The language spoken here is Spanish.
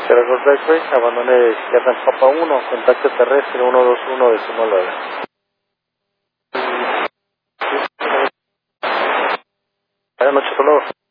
Sierra Golf X-Ray, abandone Sierra Papa 1, contacto terrestre 121 decimal 9. Buenas noches, hasta luego.